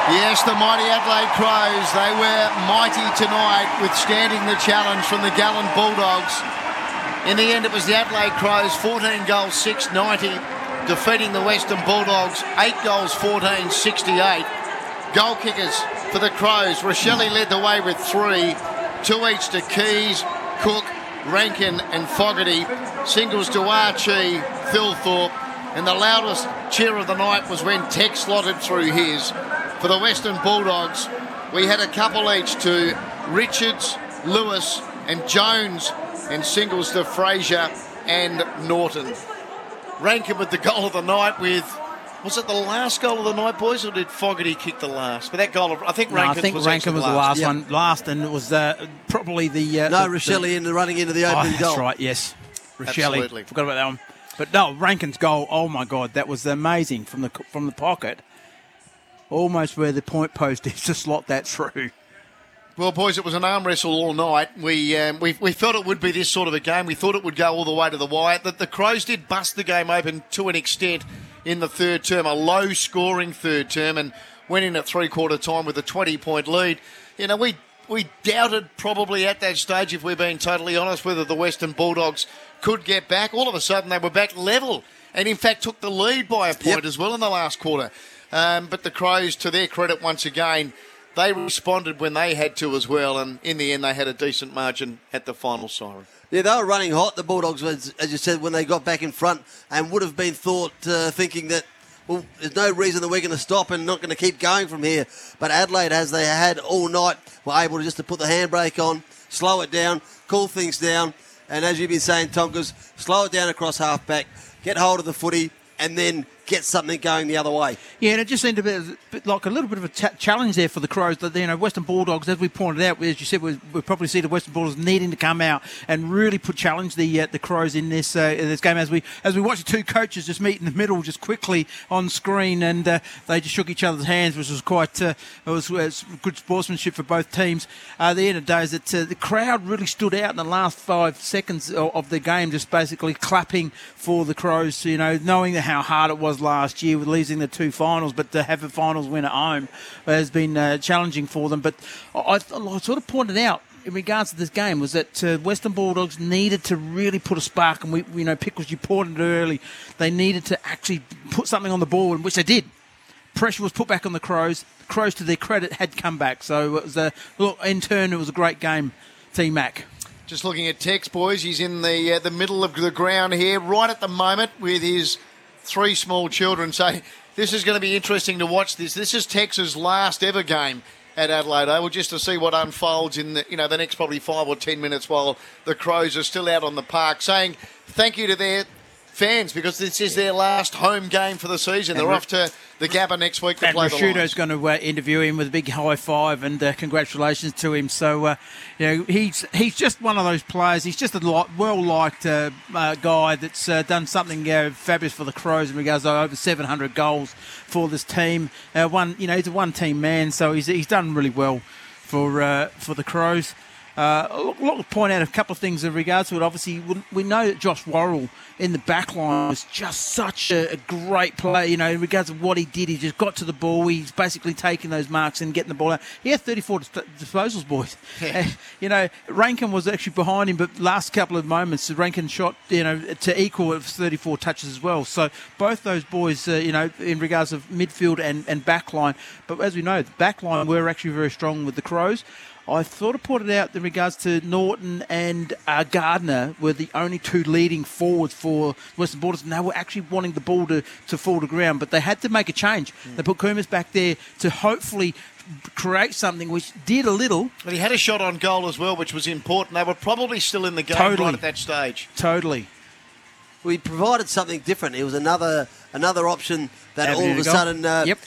Yes, the mighty Adelaide Crows. They were mighty tonight, withstanding the challenge from the Gallen Bulldogs. In the end, it was the Adelaide Crows, 14 goals, 690, defeating the Western Bulldogs, 8 goals, 14, 68. Goal kickers for the Crows. Rochelle led the way with 3, 2 each to Keys, Cook, Rankin and Fogarty. Singles to Archie, Thilthorpe. And the loudest cheer of the night was when Tex slotted through his. For the Western Bulldogs, we had a couple each to Richards, Lewis and Jones, and singles to Fraser and Norton. Rankin with the goal of the night with, was it the last goal of the night, boys, or did Fogarty kick the last? But that goal, I think Rankin was Rankin was the last one. Last, and it was probably the... Rochelle running into the opening goal. That's right, yes. Rochelle, Absolutely. Forgot about that one. But no, Rankin's goal, oh my God, that was amazing from the pocket. Almost where the point post is to slot that through. Well, boys, it was an arm wrestle all night. We felt it would be this sort of a game. We thought it would go all the way to the wire. That the Crows did bust the game open to an extent in the third term, a low-scoring third term, and went in at three-quarter time with a 20-point lead. You know, we doubted probably at that stage, if we're being totally honest, whether the Western Bulldogs could get back. All of a sudden, they were back level and, in fact, took the lead by a point as well in the last quarter. But the Crows, to their credit once again, they responded when they had to as well, and in the end they had a decent margin at the final siren. Yeah, they were running hot, the Bulldogs, as you said, when they got back in front, and would have been thinking that, well, there's no reason that we're going to stop and not going to keep going from here. But Adelaide, as they had all night, were able to put the handbrake on, slow it down, cool things down, and as you've been saying, Tonkers, slow it down across half-back, get hold of the footy, and then get something going the other way. Yeah, and it just seemed a bit like a little bit of a challenge there for the Crows. That, you know, Western Bulldogs, as we pointed out, as you said, we probably see the Western Bulldogs needing to come out and really challenge the Crows in this game. As we watched the two coaches just meet in the middle, just quickly on screen, and they just shook each other's hands, which was quite it was good sportsmanship for both teams. At the end of the day, is that the crowd really stood out in the last 5 seconds of the game, just basically clapping for the Crows. You know, knowing how hard it was last year with losing the 2 finals, but to have a finals win at home has been challenging for them. But I sort of pointed out in regards to this game was that Western Bulldogs needed to really put a spark, and Pickles, you pointed it early, they needed to actually put something on the board, which they did. Pressure was put back on the Crows. The Crows, to their credit, had come back. So it was in turn, it was a great game, T-Mac. Just looking at Tex, boys, he's in the middle of the ground here, right at the moment with his 3 small children. So this is going to be interesting to watch this. This is Tex's last ever game at Adelaide Oval, just to see what unfolds in the next probably 5 or 10 minutes while the Crows are still out on the park, saying thank you to their fans because this is their last home game for the season. They're off to the Gabba next week to play the Lions. Rashudo's going to interview him with a big high five and congratulations to him. So, he's just one of those players. He's just a well-liked guy that's done something fabulous for the Crows in regards to over 700 goals for this team. He's a one-team man, so he's done really well for the Crows. I'll point out a couple of things in regards to it. Obviously, we know that Josh Worrell in the back line was just such a great player, in regards to what he did. He just got to the ball. He's basically taking those marks and getting the ball out. He had 34 disposals, boys. Yeah. Rankin was actually behind him, but last couple of moments, Rankin shot, to equal it 34 touches as well. So both those boys, in regards of midfield and back line. But as we know, the back line were actually very strong with the Crows. I thought I pointed out in regards to Norton and Gardner were the only 2 leading forwards for Western Bulldogs, and they were actually wanting the ball to fall to ground, but they had to make a change. They put Kumas back there to hopefully create something, which did a little. But he had a shot on goal as well, which was important. They were probably still in the game right at that stage. Totally. We provided something different. It was another option that all of a sudden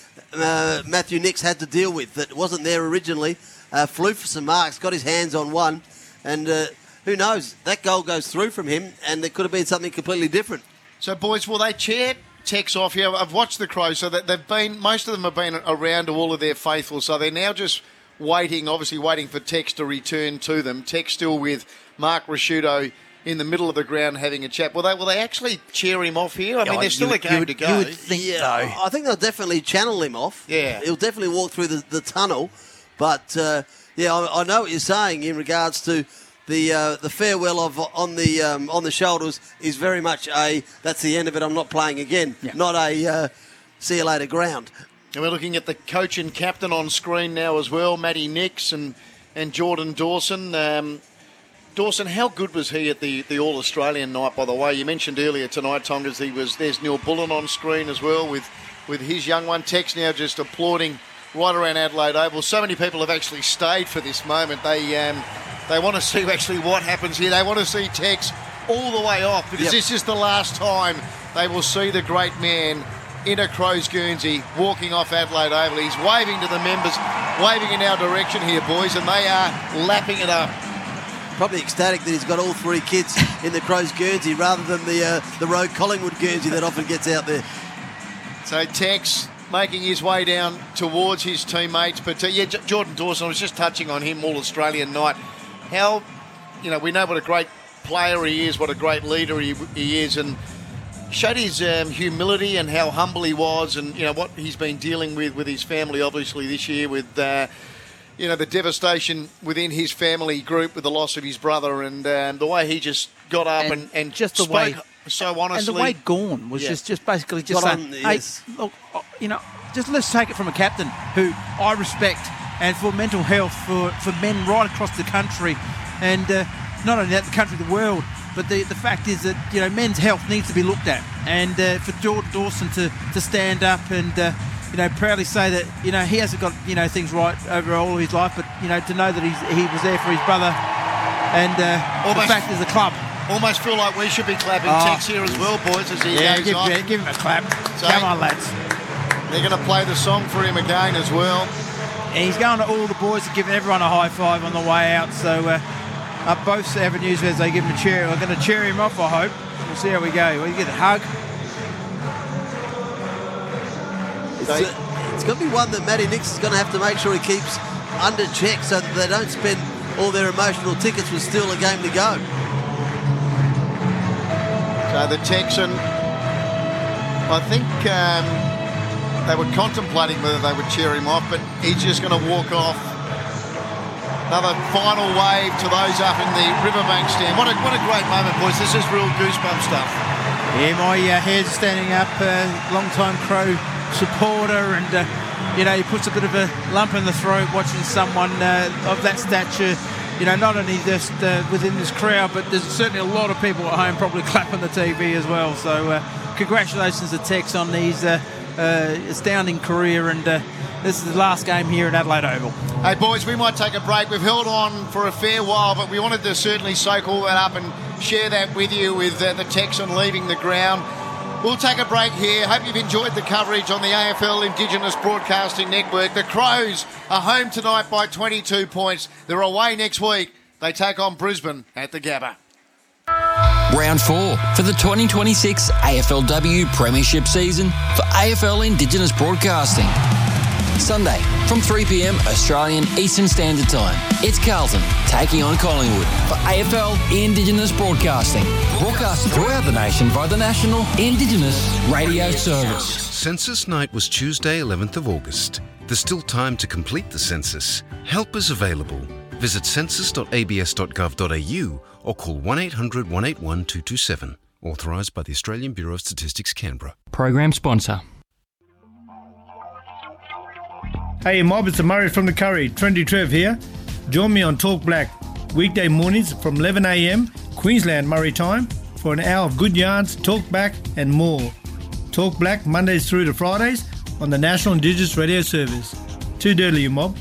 Matthew Nix had to deal with that wasn't there originally. Flew for some marks, got his hands on one, and who knows, that goal goes through from him, and it could have been something completely different. So, boys, will they cheer Tex off here? I've watched the Crows, so that most of them have been around to all of their faithful, so they're now just waiting for Tex to return to them. Tex still with Mark Rashudo in the middle of the ground having a chat. Will they actually cheer him off here? I mean, there's still a game to go. You would think so. I think they'll definitely channel him off. Yeah. He'll definitely walk through the tunnel. But, I know what you're saying in regards to the farewell on the shoulders is very much that's the end of it, I'm not playing again, not a see you later ground. And we're looking at the coach and captain on screen now as well, Matty Nix and Jordan Dawson. Dawson, how good was he at the All-Australian night, by the way? You mentioned earlier tonight, Tongas, there's Neil Bullen on screen as well with his young one. Tex now just applauding right around Adelaide Oval. So many people have actually stayed for this moment. They want to see actually what happens here. They want to see Tex all the way off because this is the last time they will see the great man in a Crows Guernsey walking off Adelaide Oval. He's waving to the members, waving in our direction here, boys, and they are lapping it up. Probably ecstatic that he's got all three kids in the Crows Guernsey rather than the Road Collingwood Guernsey that often gets out there. So Tex making his way down towards his teammates. But, Jordan Dawson, I was just touching on him All-Australian night. How, we know what a great player he is, what a great leader he is, and showed his humility and how humble he was and, what he's been dealing with his family, obviously, this year with... the devastation within his family group with the loss of his brother and the way he just got up and just spoke the way, so honestly. And the way Gawn was just basically just got saying, on, hey, look, just let's take it from a captain who I respect and for mental health for men right across the country and not only that, the country, the world. But the fact is that, men's health needs to be looked at. And for Jordan Dawson to stand up and... proudly say that, he hasn't got, things right over all of his life, but, to know that he was there for his brother and the fact is the club. Almost feel like we should be clapping Tex here as well, boys, as he goes off. Give him a clap. So come on, lads. They're going to play the song for him again as well. And he's going to all the boys and giving everyone a high five on the way out, so up both avenues as they give him a cheer. We're going to cheer him off, I hope. We'll see how we go. We get a hug. It's going to be one that Matty Nix is going to have to make sure he keeps under check so that they don't spend all their emotional tickets with still a game to go. So the Texan, I think they were contemplating whether they would cheer him off, but he's just going to walk off. Another final wave to those up in the Riverbank stand. What a great moment, boys. This is real goosebump stuff. Yeah, my hair's standing up. Long-time Crow supporter, and he puts a bit of a lump in the throat watching someone of that stature, not only just within this crowd, but there's certainly a lot of people at home probably clapping the TV as well. So congratulations to Tex on his astounding career, and this is the last game here at Adelaide Oval. Hey boys, we might take a break. We've held on for a fair while, but we wanted to certainly soak all that up and share that with you with the Texan leaving the ground. We'll take a break here. Hope you've enjoyed the coverage on the AFL Indigenous Broadcasting Network. The Crows are home tonight by 22 points. They're away next week. They take on Brisbane at the Gabba. Round 4 for the 2026 AFLW Premiership season for AFL Indigenous Broadcasting. Sunday from 3 p.m. Australian Eastern Standard Time. It's Carlton taking on Collingwood for AFL Indigenous Broadcasting. Broadcast throughout the nation by the National Indigenous Radio Service. Census night was Tuesday, 11th of August. There's still time to complete the census. Help is available. Visit census.abs.gov.au or call 1800 181 227. Authorised by the Australian Bureau of Statistics, Canberra. Program sponsor. Hey mob, it's Murray from the Curry, Trendy Trev here. Join me on Talk Black, weekday mornings from 11 a.m, Queensland Murray time, for an hour of good yarns, talk back and more. Talk Black Mondays through to Fridays on the National Indigenous Radio Service. Too dirty, you mob.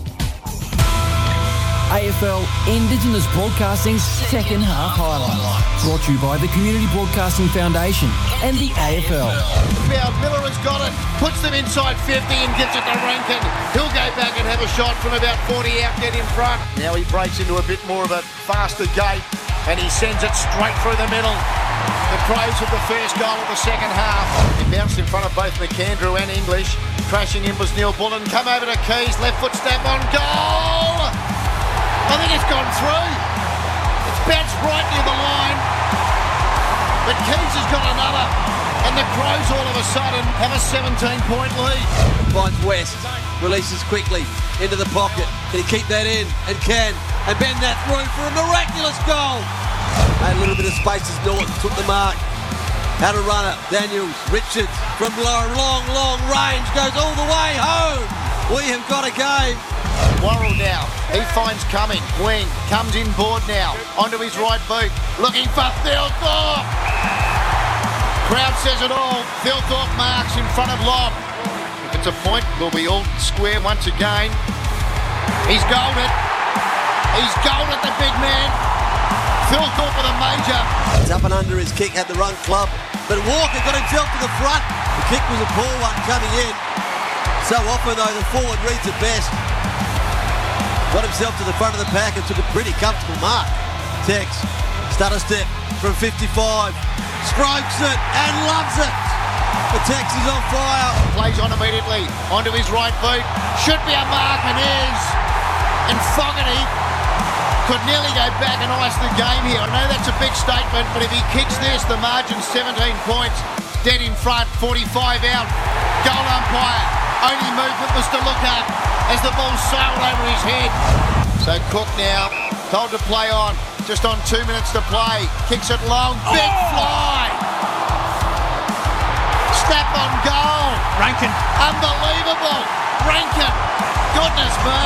AFL Indigenous Broadcasting's second half highlights. Brought to you by the Community Broadcasting Foundation and the AFL. Miller has got it, puts them inside 50 and gives it to Rankin. He'll go back and have a shot from about 40 out, get in front. Now he breaks into a bit more of a faster gate and he sends it straight through the middle. The Crows with the first goal of the second half. He bounced in front of both McAndrew and English. Crashing in was Neil Bullen. Come over to Keys, left foot stab on goal. I think it's gone through. It's Bats right near the line. But Keys has got another. And the Crows all of a sudden have a 17-point lead. Finds West, releases quickly into the pocket. Can he keep that in? And can. And bend that through for a miraculous goal. Made a little bit of space as Norton took the mark. Had a runner. Daniels, Richards from long range goes all the way home. We have got a game. Worrell now. He finds Cumming. Wing comes inboard now. Onto his right boot. Looking for Thilthorpe. Crowd says it all. Thilthorpe marks in front of Lobb. If it's a point, we'll be all square once again. He's goaled it. He's goaled it, the big man. Thilthorpe with a major. It's up and under his kick, had the run club. But Walker got himself to the front. The kick was a poor one coming in. So often, though, the forward reads it best. Got himself to the front of the pack and took a pretty comfortable mark. Tex, stutter step from 55. Strokes it and loves it. The Tex is on fire. Plays on immediately. Onto his right boot. Should be a mark and is. And Fogarty could nearly go back and ice the game here. I know that's a big statement, but if he kicks this, the margin's 17 points. Dead in front, 45 out. Goal umpire. Only movement was to look up as the ball sailed over his head. So Cook now told to play on. Just on 2 minutes to play. Kicks it long. Big fly. Snap on goal. Rankin. Unbelievable. Rankin. Goodness me.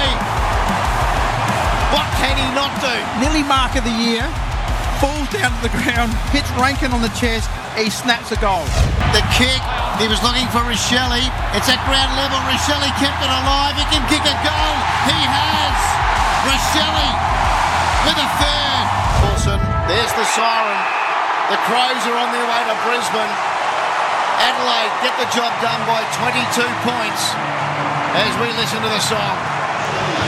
What can he not do? Nearly mark of the year. Falls down to the ground. Hits Rankin on the chest. He snaps a goal. The kick. He was looking for Richelli. It's at ground level. Richelli kept it alive. He can kick a goal. He has. Richelli with a third. Wilson, there's the siren. The Crows are on their way to Brisbane. Adelaide get the job done by 22 points as we listen to the song.